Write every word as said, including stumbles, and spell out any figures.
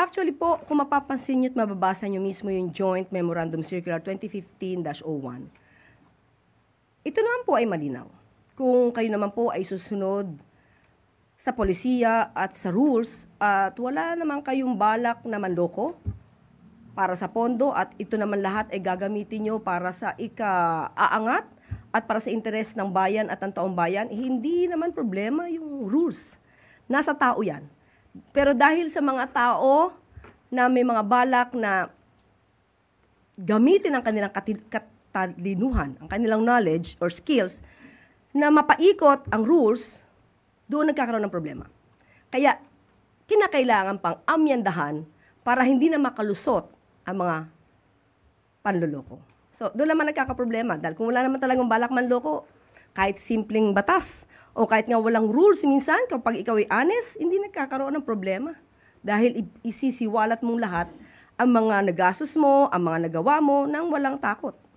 actually po, kung mapapansin nyo at mababasa nyo mismo yung Joint Memorandum Circular twenty fifteen dash oh one, ito naman po ay malinaw. Kung kayo naman po ay susunod sa polisiya at sa rules at wala naman kayong balak na manloko para sa pondo at ito naman lahat ay gagamitin nyo para sa ika-aangat at para sa interes ng bayan at ng taong bayan, hindi naman problema yung rules. Nasa tao yan. Pero dahil sa mga tao na may mga balak na gamitin ang kanilang katalinuhan, ang kanilang knowledge or skills, na mapaikot ang rules, doon nagkakaroon ng problema. Kaya, kinakailangan pang amyandahan para hindi na makalusot ang mga panloloko. So, doon naman nagkakaproblema. Dahil kung wala naman talagang balak manloko, kahit simpleng batas, o kahit nga walang rules minsan, kapag ikaw ay honest, hindi nagkakaroon ng problema. Dahil isisiwalat mong lahat ang mga nagastos mo, ang mga nagawa mo, nang walang takot.